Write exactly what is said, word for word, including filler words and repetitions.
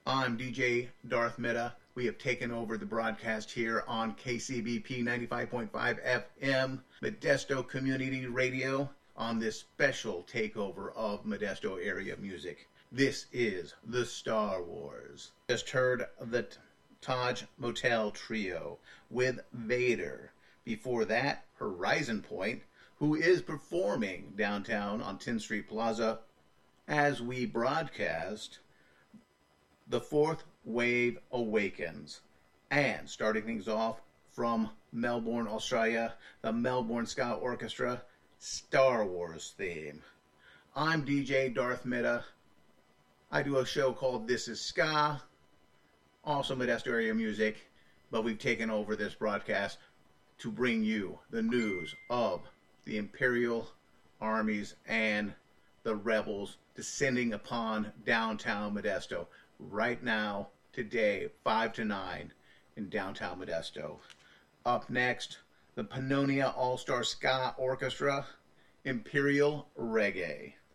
I'm D J Darth Meta. We have taken over the broadcast here on K C B P ninety-five point five F M, Modesto Community Radio, on this special takeover of Modesto area music. This is the Star Wars. Just heard the Taj Motel Trio with Vader. Before that, Horizon Point, who is performing downtown on tenth Street Plaza as we broadcast The Fourth Wave Awakens. And starting things off from Melbourne, Australia, the Melbourne Ska Orchestra Star Wars theme. I'm D J Darth Meta. I do a show called This is Ska, also Modesto area music, but we've taken over this broadcast to bring you the news of the Imperial armies and the rebels descending upon downtown Modesto right now, today, five to nine in downtown Modesto. Up next, the Pannonia All-Star Ska Orchestra, Imperial Reggae.